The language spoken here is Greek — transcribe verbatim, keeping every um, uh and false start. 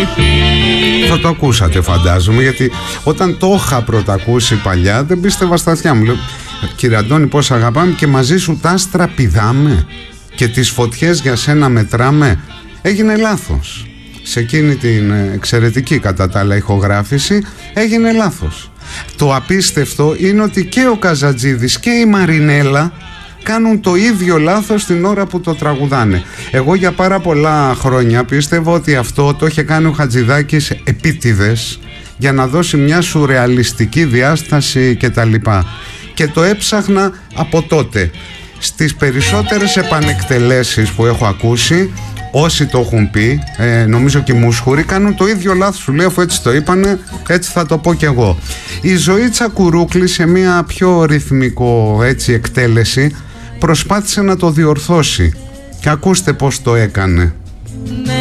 Θα το ακούσατε φαντάζομαι, γιατί όταν το είχα πρωτακούσει παλιά δεν πίστευα στα αυτιά μου. Λέω, κύριε Αντώνη, πώς αγαπάμε και μαζί σου τα άστρα πηδάμε και τις φωτιές για σένα μετράμε. Έγινε λάθος. Σε εκείνη την εξαιρετική κατά τα άλλα ηχογράφηση έγινε λάθος. Το απίστευτο είναι ότι και ο Καζατζίδης και η Μαρινέλα κάνουν το ίδιο λάθος την ώρα που το τραγουδάνε. Εγώ για πάρα πολλά χρόνια πίστευα ότι αυτό το είχε κάνει ο Χατζηδάκης επίτηδες για να δώσει μια σουρεαλιστική διάσταση κτλ. Και το έψαχνα από τότε. Στις περισσότερες επανεκτελέσεις που έχω ακούσει, όσοι το έχουν πει, ε, νομίζω και οι μουσχουροί, κάνουν το ίδιο λάθος. Σου λέει, αφού έτσι το είπανε, έτσι θα το πω κι εγώ. Η Ζωή Τσακουρούκλη σε μια πιο ρυθμικό έτσι εκτέλεση προσπάθησε να το διορθώσει και ακούστε πως το έκανε.